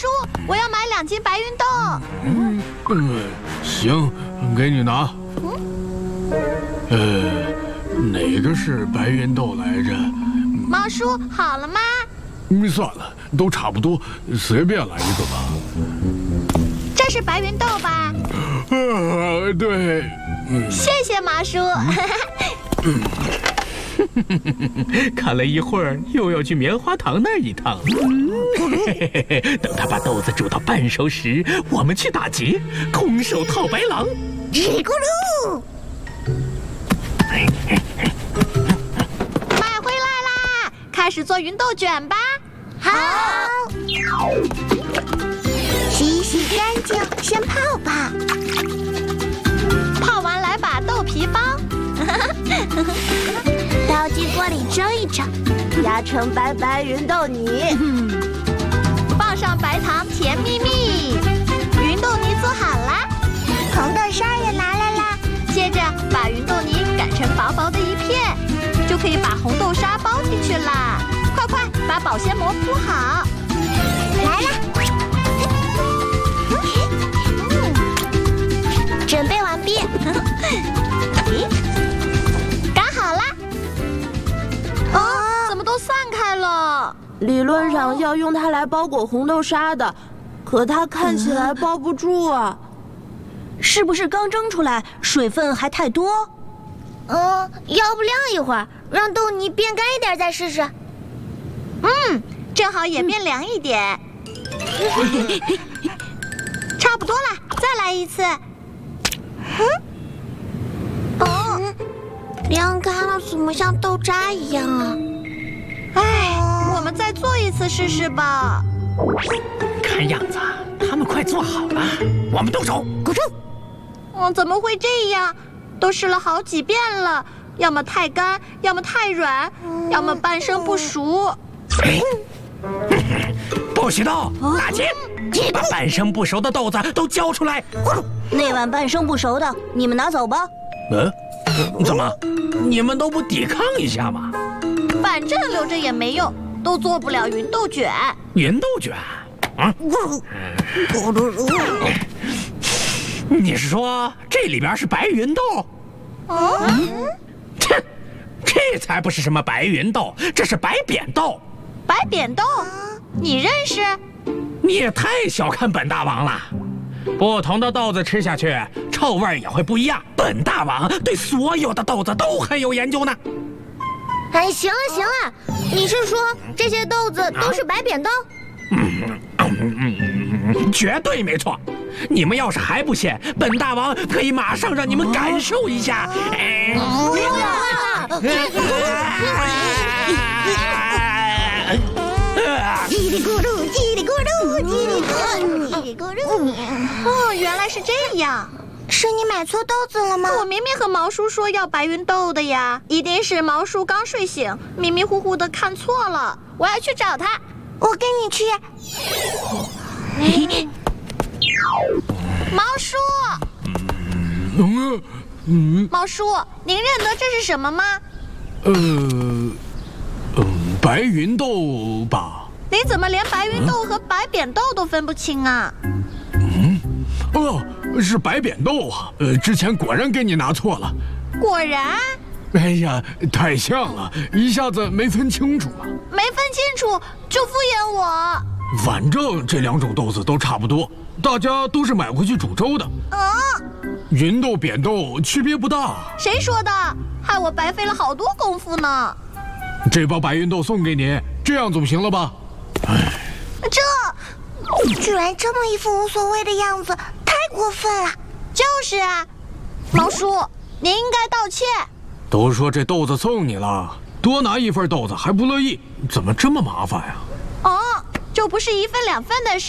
叔，我要买2斤白云豆。 行，给你拿。哪个是白云豆来着？ 毛叔，好了吗？ 算了，都差不多，随便来一个吧。 这是白云豆吧？ 对。 谢谢毛叔。 看了一会儿，又要去棉花糖那儿一趟。等他把豆子煮到半熟时，我们去打劫，空手套白狼。 叽里咕噜，买回来啦！开始做芸豆卷吧。好，洗干净，先泡吧。泡完来把豆皮剥。倒进锅里蒸一蒸，压成白芸豆泥，放上白糖，甜蜜蜜。芸豆泥做好了，红豆沙也拿来啦。接着把芸豆泥擀成薄薄的一片，就可以把红豆沙包进去啦。快把保鲜膜铺好，来啦！准备完毕。都散开了。 理论上要用它来包裹红豆沙的，可它看起来包不住啊。 是不是刚蒸出来，水分还太多？ 要不晾一会儿，让豆泥变干一点再试试。正好也变凉一点。差不多了，再来一次。晾干了，怎么像豆渣一样啊？我们再做一次试试吧。 看样子他们快做好了，我们动手， 鼓掌。怎么会这样？都试了好几遍了，要么太干，要么太软，要么半生不熟。 不许动！打劫！把半生不熟的豆子都交出来。 那碗半生不熟的，你们拿走吧。 怎么？你们都不抵抗一下吗？ 反正留着也没用，都做不了芸豆卷。 芸豆卷？你是说这里边是白芸豆？这才不是什么白芸豆，这是白扁豆。 白扁豆？你认识？ 你也太小看本大王了。不同的豆子吃下去，臭味也会不一样。本大王对所有的豆子都很有研究呢。 行了，你是说这些豆子都是白扁豆？ 绝对没错。你们要是还不信，本大王可以马上让你们感受一下。 不用了。叽里咕噜，叽里咕噜，叽里咕噜。原来是这样。是你买错豆子了吗？我明明和毛叔说要白芸豆的呀，一定是毛叔刚睡醒，迷迷糊糊的看错了。我要去找他，我跟你去。毛叔，毛叔，您认得这是什么吗？ 白芸豆吧。 您怎么连白芸豆和白扁豆都分不清啊？ 是白扁豆啊！之前果然给你拿错了。 果然？ 哎呀，太像了，一下子没分清楚啊。 没分清楚就敷衍我。 反正这2种豆子都差不多，大家都是买回去煮粥的。芸豆、扁豆区别不大。 谁说的？害我白费了好多功夫呢。 这包白芸豆送给你，这样总行了吧？ 居然这么一副无所谓的样子，太过分了。就是啊，毛叔，您应该道歉。 都说这豆子送你了，多拿1份豆子还不乐意，怎么这么麻烦呀？ 这不是1份2份的事。